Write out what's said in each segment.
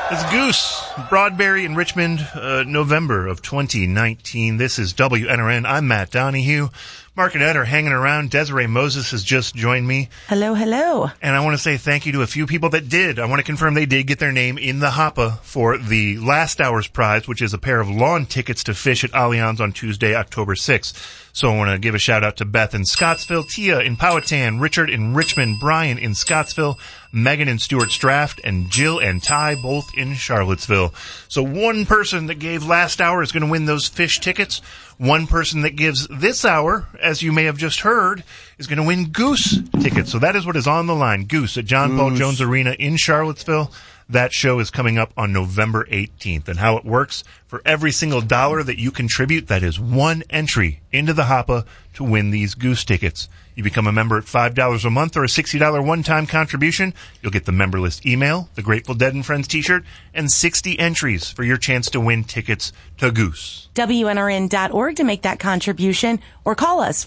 It's Goose, Broadberry in Richmond, November of 2019. This is WNRN. I'm Matt Donahue. Mark and Ed are hanging around. Desiree Moses has just joined me. Hello, hello. And I want to say thank you to a few people that did. I want to confirm they did get their name in the Hoppa for the last hour's prize, which is a pair of lawn tickets to fish at Allianz on Tuesday, October 6th. So I want to give a shout out to Beth in Scottsville, Tia in Powhatan, Richard in Richmond, Brian in Scottsville, Megan in Stuarts Draft, and Jill and Ty both in Charlottesville. So one person that gave last hour is going to win those fish tickets. One person that gives this hour, as you may have just heard, is going to win Goose tickets. So that is what is on the line. Goose at John Paul Jones Arena in Charlottesville. That show is coming up on November 18th. And how it works, for every single dollar that you contribute, that is one entry into the Hoppa to win these Goose tickets. You become a member at $5 a month or a $60 one-time contribution. You'll get the member list email, the Grateful Dead and Friends t-shirt, and 60 entries for your chance to win tickets to Goose. WNRN.org to make that contribution, or call us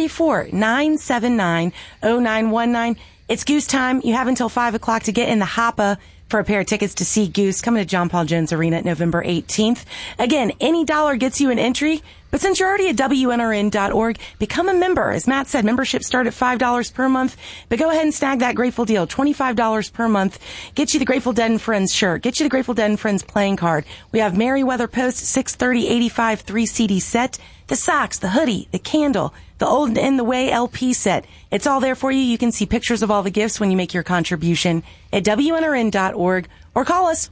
434-979-0919. It's Goose time. You have until 5 o'clock to get in the Hoppa for a pair of tickets to see Goose coming to John Paul Jones Arena at November 18th. Again, any dollar gets you an entry, but since you're already at WNRN.org, become a member. As Matt said, memberships start at $5 per month, but go ahead and snag that Grateful deal, $25 per month. Get you the Grateful Dead and Friends shirt. Get you the Grateful Dead and Friends playing card. We have Merryweather Post 630-85 3-CD set, the socks, the hoodie, the candle, the Old and the Way LP set. It's all there for you. You can see pictures of all the gifts when you make your contribution at WNRN.org or call us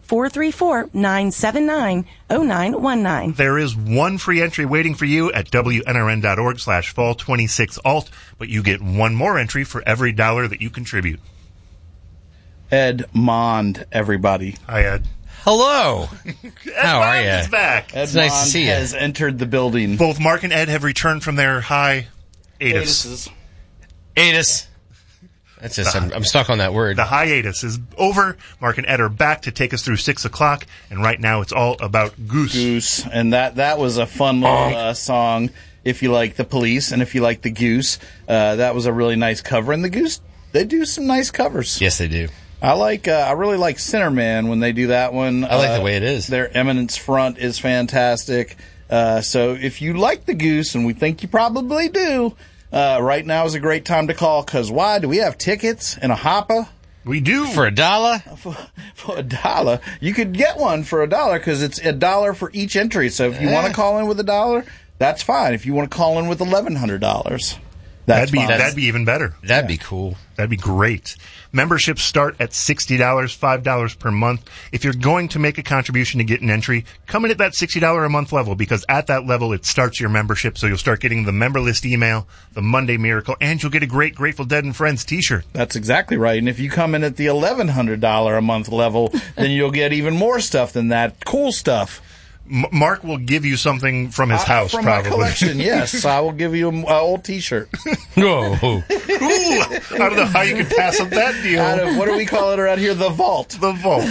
434-979-0919. There is one free entry waiting for you at WNRN.org/fall26alt, but you get one more entry for every dollar that you contribute. Ed Mond, everybody. Hi, Ed. Hello. How are you? Is back. Ed It's nice Mond to see you. has entered the building. Both Mark and Ed have returned from their hiatus. Atus. That's just, I'm stuck on that word. The hiatus is over. Mark and Ed are back to take us through 6 o'clock, and right now it's all about Goose. Goose, and that was a fun little song. If you like the Police and if you like the Goose, that was a really nice cover. And the Goose, they do some nice covers. Yes, they do. I really like Centerman when they do that one. I like the way it is. Their Eminence Front is fantastic. So if you like the Goose, and we think you probably do, right now is a great time to call, because why? Do we have tickets in a Hoppa? We do. For $1? For $1. You could get one for $1, because it's $1 for each entry. So if you want to call in with $1, that's fine. If you want to call in with $1,100, that'd be even better. That'd be cool. That'd be great. Memberships start at $60, $5 per month. If you're going to make a contribution to get an entry, come in at that $60 a month level, because at that level it starts your membership. So you'll start getting the member list email, the Monday Miracle, and you'll get a great Grateful Dead and Friends t-shirt. That's exactly right. And if you come in at the $1,100 a month level, then you'll get even more stuff than that. Cool stuff. Mark will give you something from his house, from probably. my collection, yes. I will give you an old T-shirt. Whoa. Ooh, I don't know how you could pass up that deal. Out of, what do we call it around here? The Vault. The Vault.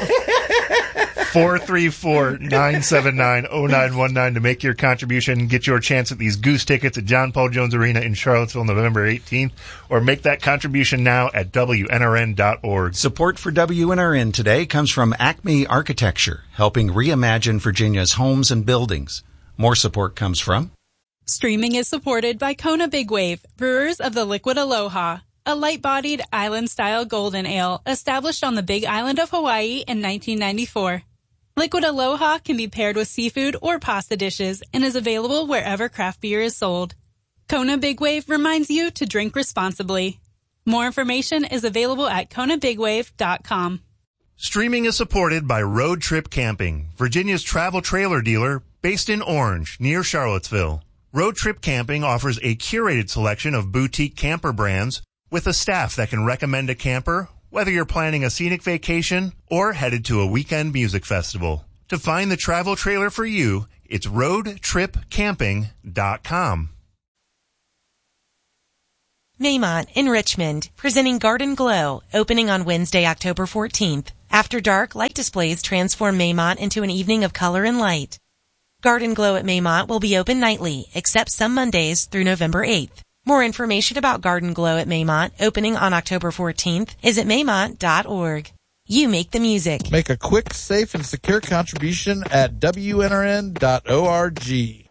434-979-0919 to make your contribution. Get your chance at these Goose tickets at John Paul Jones Arena in Charlottesville, November 18th. Or make that contribution now at WNRN.org. Support for WNRN today comes from Acme Architecture, helping reimagine Virginia's homes and buildings. More support comes from... Streaming is supported by Kona Big Wave, brewers of the Liquid Aloha, a light-bodied island-style golden ale established on the Big Island of Hawaii in 1994. Liquid Aloha can be paired with seafood or pasta dishes and is available wherever craft beer is sold. Kona Big Wave reminds you to drink responsibly. More information is available at konabigwave.com. Streaming is supported by Road Trip Camping, Virginia's travel trailer dealer based in Orange, near Charlottesville. Road Trip Camping offers a curated selection of boutique camper brands with a staff that can recommend a camper, whether you're planning a scenic vacation or headed to a weekend music festival. To find the travel trailer for you, it's roadtripcamping.com. Maymont in Richmond, presenting Garden Glow, opening on Wednesday, October 14th. After dark, light displays transform Maymont into an evening of color and light. Garden Glow at Maymont will be open nightly, except some Mondays through November 8th. More information about Garden Glow at Maymont, opening on October 14th, is at maymont.org. You make the music. Make a quick, safe, and secure contribution at WNRN.org.